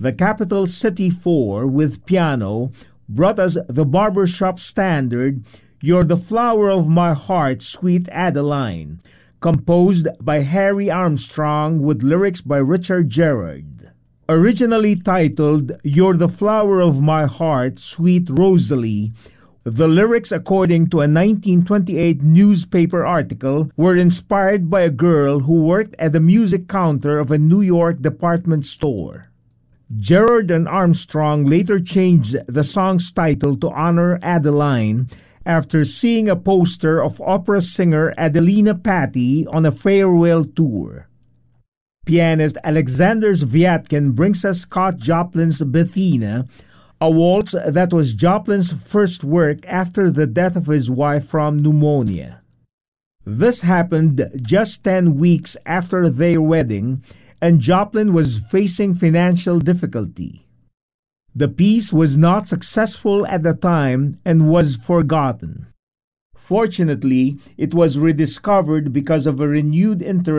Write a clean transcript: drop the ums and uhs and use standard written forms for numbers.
The Capital City 4 with piano brought us the barbershop standard, You're the Flower of My Heart, Sweet Adeline, composed by Harry Armstrong with lyrics by Richard Gerard. Originally titled You're the Flower of My Heart, Sweet Rosalie, the lyrics, according to a 1928 newspaper article, were inspired by a girl who worked at the music counter of a New York department store. Gerard and Armstrong later changed the song's title to honor Adeline after seeing a poster of opera singer Adelina Patti on a farewell tour. Pianist Alexander Sviatkin brings us Scott Joplin's Bethina, a waltz that was Joplin's first work after the death of his wife from pneumonia. This happened just 10 weeks after their wedding, and Joplin was facing financial difficulty. The piece was not successful at the time and was forgotten. Fortunately, it was rediscovered because of a renewed interest